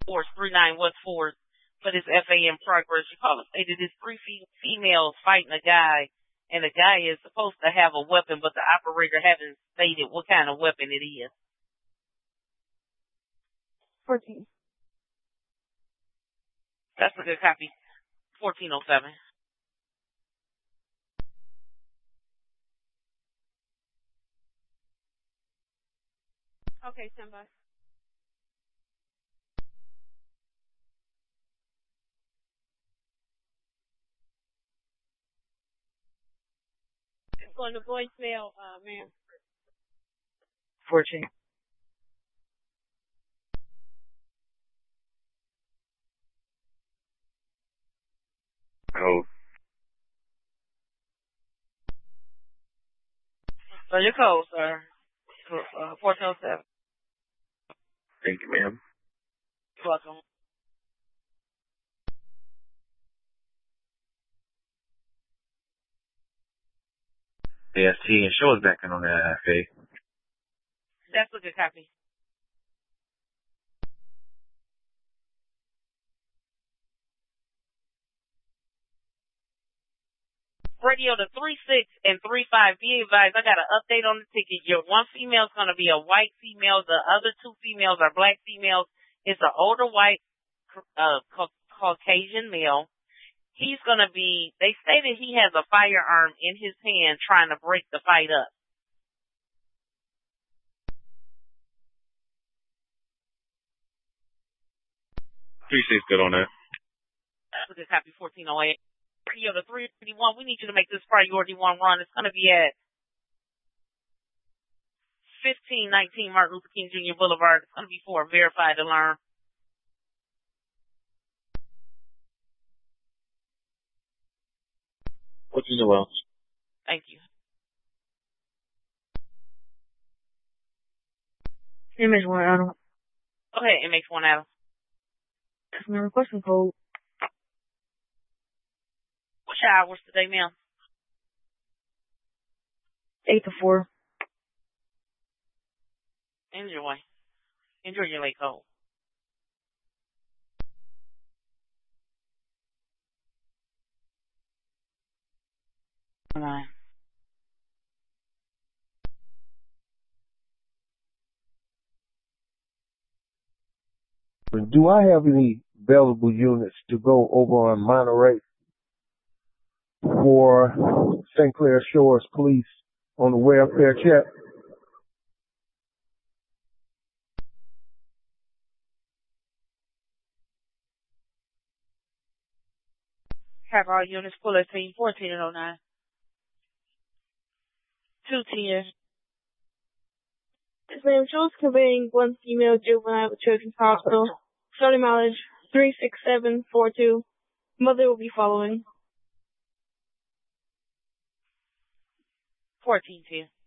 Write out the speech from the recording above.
Force 39 West Force for this FA in progress. You call it stated it's three females fighting a guy, and the guy is supposed to have a weapon, but the operator hasn't stated what kind of weapon it is. 14. That's a good copy. 1407. Okay, stand by. It's going to voicemail, ma'am. 14. Oh. So your code, sir. 1407. Thank you, ma'am. You're welcome. AST and show us back in on that FA. That's a good copy. Radio to 36 and 35. Be advised, I got an update on the ticket. Your one female is going to be a white female. The other two females are black females. It's an older white Caucasian male. He's going to be, they say that he has a firearm in his hand trying to break the fight up. Three six good on that. That's a good copy. 1408. Radio to 351. We need you to make this priority one run. It's going to be at 1519 Martin Luther King Jr. Boulevard. It's going to be for a verified alarm. What's in the well? Thank you. MH1 Adam. Go ahead, MH1 Adam. Customer requesting code. What's your hours today, ma'am? 8 to 4. Enjoy. Enjoy your late call. Bye. Do I have any available units to go over on Monterey for St. Clair Shores Police on the welfare check? Have all units pull at team 1409. 210. Yes, ma'am. Shows conveying one female juvenile at Children's Hospital. Starting mileage 36742. Mother will be following. 1410.